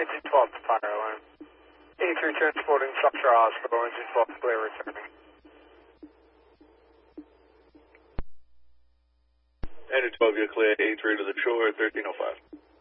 Engine 12 to fire alarm. 83 transporting South Shore Hospital, engine 12 clear returning. Engine 12, you're clear, 83 to the shore, 1305.